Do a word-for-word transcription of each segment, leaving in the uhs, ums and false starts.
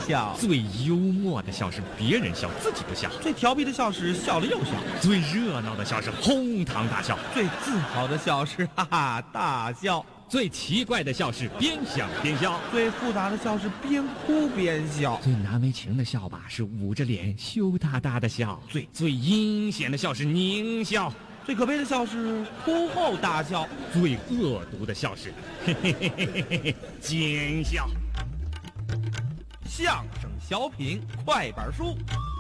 笑， 最幽默的笑是别人笑自己不笑， 最调皮的笑是笑了又笑， 最热闹的笑是哄堂大笑， 最自豪的笑是哈哈大笑， 最奇怪的笑是边想边笑， 最复杂的笑是边哭边笑， 最难为情的笑吧是捂着脸羞答答的笑，最最阴险的笑是狞笑， 最可悲的笑是哭后大笑， 最恶毒的笑是嘿嘿嘿嘿嘿嘿奸笑。 相声小品快板书，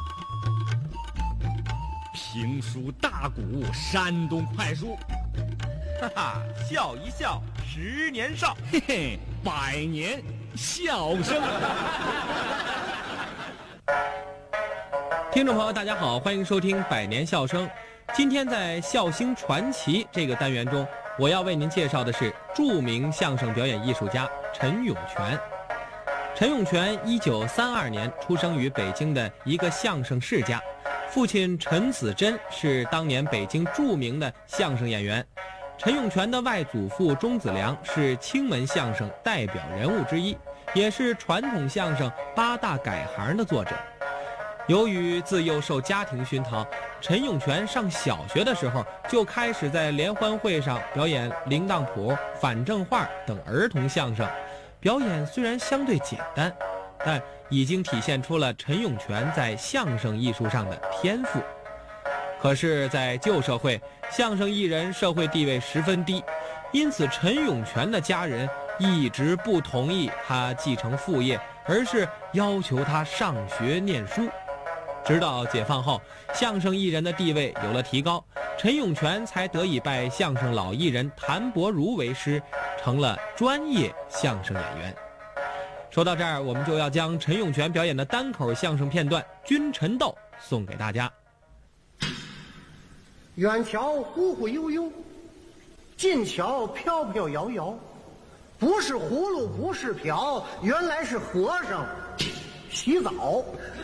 评书大鼓山东快书， 哈哈，笑一笑十年少， 嘿嘿，百年笑声。 听众朋友大家好，欢迎收听百年笑声。今天在笑星传奇这个单元中，我要为您介绍的是著名相声表演艺术家陈永泉。陈永泉一九三二年出生于北京的一个相声世家，父亲陈子珍是当年北京著名的相声演员，陈永泉的外祖父钟子良是清门相声代表人物之一，也是传统相声八大改行的作者。由于自幼受家庭熏陶，陈永泉上小学的时候就开始在联欢会上表演铃铛谱、反正话等儿童相声。表演虽然相对简单，但已经体现出了陈永泉在相声艺术上的天赋。可是在旧社会，相声艺人社会地位十分低，因此陈永泉的家人一直不同意他继承父业，而是要求他上学念书。直到解放后，相声艺人的地位有了提高，陈永泉才得以拜相声老艺人谭伯如为师，成了专业相声演员。说到这儿，我们就要将陈永泉表演的单口相声片段《君臣斗》送给大家。 远瞧忽忽悠悠，近瞧飘飘摇摇，不是葫芦不是瓢，原来是和尚洗澡。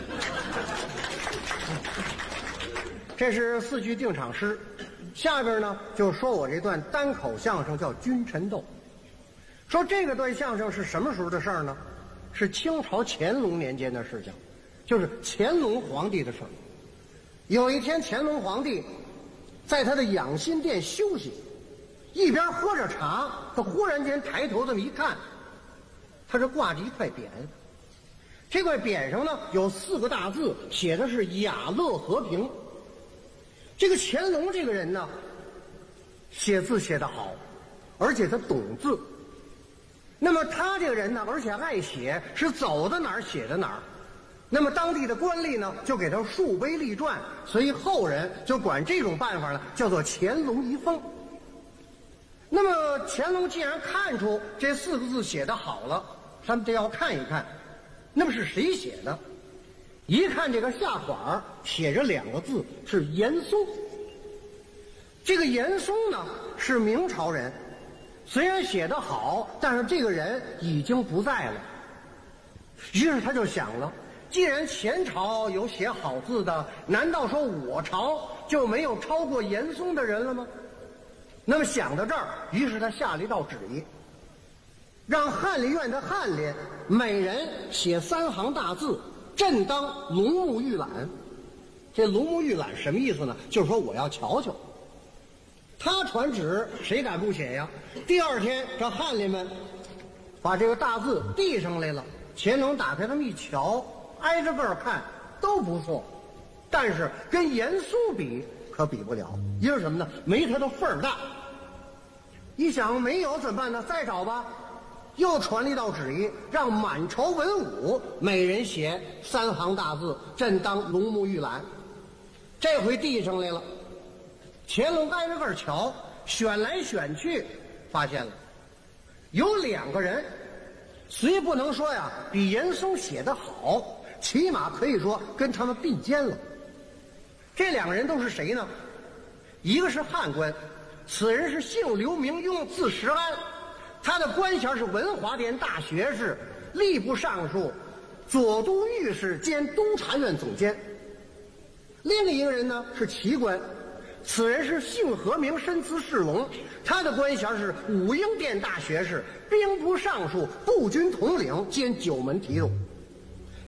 这是四句定场诗，下边呢就说我这段单口相声叫《君臣斗》。说这个段相声是什么时候的事儿呢？是清朝乾隆年间的事情，就是乾隆皇帝的事儿。有一天乾隆皇帝在他的养心殿休息，一边喝着茶，他忽然间抬头这么一看，他这挂着一块匾，这块匾上呢有四个大字，写的是雅乐和平。这个乾隆这个人呢，写字写得好，而且他懂字。那么他这个人呢，而且爱写，是走到哪儿写到哪儿。那么当地的官吏呢，就给他竖碑立传，所以后人就管这种办法呢叫做乾隆遗风。那么乾隆既然看出这四个字写得好了，他们得要看一看，那么是谁写的？一看这个下款写着两个字，是严嵩。这个严嵩呢是明朝人，虽然写得好，但是这个人已经不在了。于是他就想了，既然前朝有写好字的，难道说我朝就没有超过严嵩的人了吗？那么想到这儿，于是他下了一道旨意，让翰林院的翰林每人写三行大字，朕当龙目预览。这龙目预览什么意思呢？就是说我要瞧瞧。他传旨，谁敢不写呀？第二天这翰林们把这个大字递上来了，乾隆打开他们一瞧，挨着个儿看都不错，但是跟严嵩比可比不了，因为什么呢？没他的份儿大。一想没有怎么办呢？再找吧。又传了一道旨意，让满朝文武每人写三行大字，朕当龙目预览。这回递上来了，乾隆挨着个儿瞧，选来选去，发现了有两个人，虽不能说呀比严嵩写得好，起码可以说跟他们并肩了。这两个人都是谁呢？一个是汉官，此人是姓刘名雍，字石安，他的官衔是文华殿大学士、吏部尚书、左都御史兼督察院总监。另一个人呢是奇官，此人是姓何名，身姿世龙，他的官衔是武英殿大学士、兵部尚书、步军统领兼九门提督。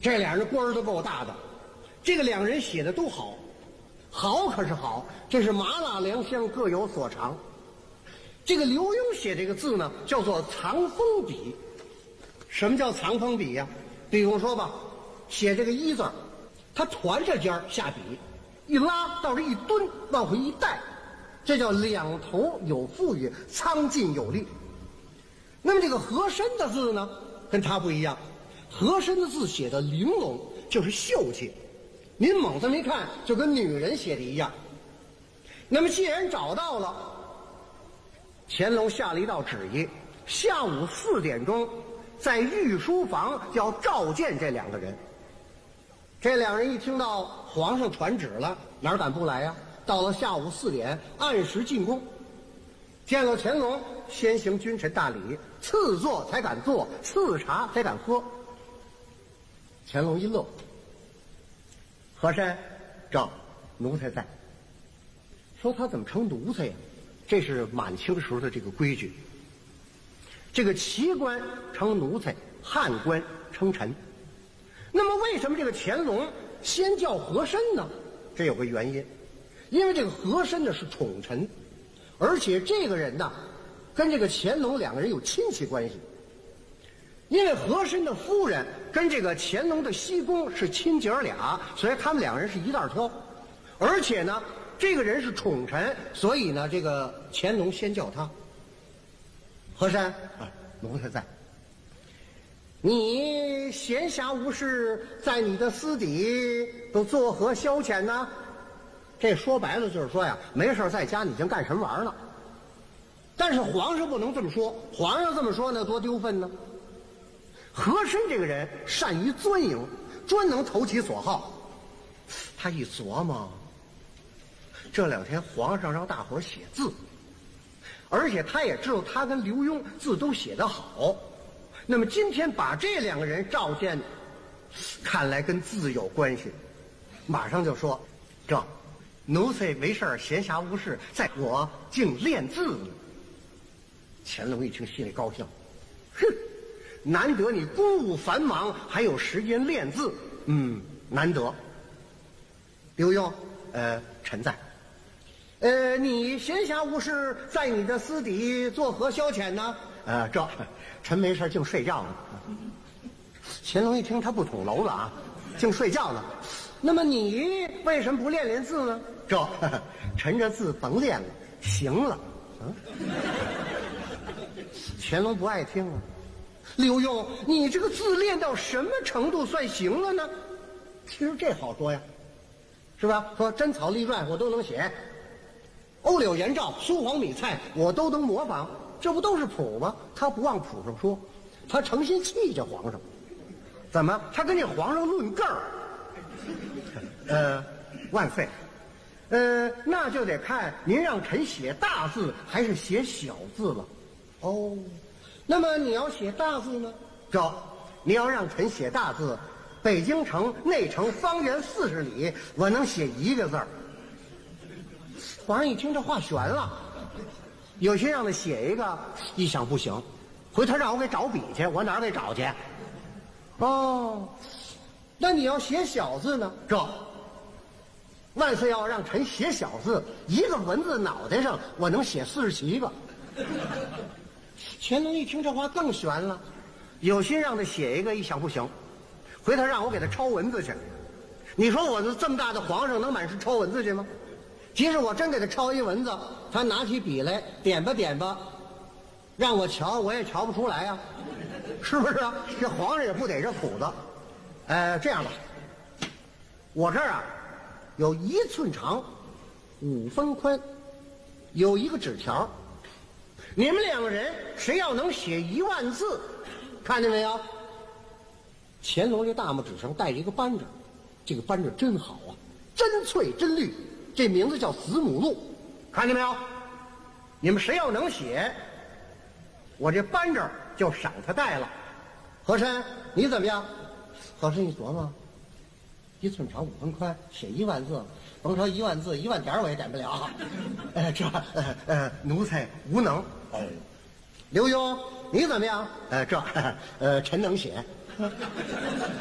这俩人官儿都够大的，这个两人写的都好，好可是好，这是麻辣良乡，各有所长。这个刘墉写这个字呢，叫做藏锋笔。什么叫藏锋笔呀？比如说吧，写这个一字，他团着尖儿下笔，一拉到这一蹲，往回一带，这叫两头有富裕，苍劲有力。那么这个和珅的字呢，跟他不一样，和珅的字写的玲珑，就是秀气。您猛这么一看，就跟女人写的一样。那么既然找到了，乾隆下了一道旨意，下午四点钟，在御书房要召见这两个人。这两人一听到皇上传旨了，哪敢不来呀？到了下午四点，按时进宫。见了乾隆，先行君臣大礼，赐座才敢坐，赐茶才敢喝。乾隆一乐，和珅，这奴才在。说他怎么成奴才呀？这是满清时候的这个规矩。这个齐官称奴才，汉官称臣。那么为什么这个乾隆先叫和珅呢？这有个原因，因为这个和珅呢是宠臣，而且这个人呢跟这个乾隆两个人有亲戚关系。因为和珅的夫人跟这个乾隆的西宫是亲姐儿俩，所以他们两个人是一袋挑。而且呢，这个人是宠臣，所以呢，这个乾隆先叫他和珅啊，奴才在。你闲暇无事，在你的私邸都作何消遣呢？这说白了就是说呀，没事在家你净干什么玩呢？但是皇上不能这么说，皇上这么说呢，多丢份呢。和珅这个人善于钻营，专能投其所好。他一琢磨，这两天皇上让大伙儿写字，而且他也知道他跟刘墉字都写得好，那么今天把这两个人召见，看来跟字有关系。马上就说，这奴才没事闲暇无事，在我竟练字呢。乾隆一听心里高兴，哼，难得你公务繁忙还有时间练字，嗯，难得。刘墉，呃，臣在。呃，你闲暇无事，在你的私邸作何消遣呢？呃，这臣没事净睡觉呢。乾隆一听他不捅娄了啊，净睡觉呢。那么你为什么不练练字呢？这臣这字甭练了，行了。嗯，乾隆不爱听啊。刘墉，你这个字练到什么程度算行了呢？其实这好说呀，是吧？说真草隶篆我都能写，欧柳颜照、苏黄米蔡我都能模仿，这不都是谱吗？他不往谱上说，他诚心气这皇上。怎么？他跟这皇上论个儿？呃，万岁。呃，那就得看您让臣写大字还是写小字了。哦，那么你要写大字呢？这，你要让臣写大字，北京城内城方圆四十里，我能写一个字儿。皇上一听这话悬了，有些让他写一个，一想不行，回头让我给找笔去，我哪儿给找去？哦，那你要写小字呢？这，万岁要让臣写小字，一个文字脑袋上我能写四十七个。乾隆一听这话更悬了，有心让他写一个，一想不行，回头让我给他抄文字去。你说我这么大的皇上能满是抄文字去吗？即使我真给他抄一文字，他拿起笔来点吧点吧，让我瞧我也瞧不出来呀、啊，是不是啊？这皇上也不得这苦子。呃，这样吧，我这儿啊有一寸长，五分宽，有一个纸条。你们两个人谁要能写一万字，看见没有？乾隆这大拇指上带着一个扳指，这个扳指真好啊，真翠真绿，这名字叫子母鹿，看见没有？你们谁要能写，我这扳指就赏他戴了。和珅，你怎么样？和珅一琢磨，一寸长五分宽，写一万字，甭说一万字，一万点我也点不了。呃，这呃呃，奴才无能。哦，刘墉，你怎么样？呃，这呃，臣能写。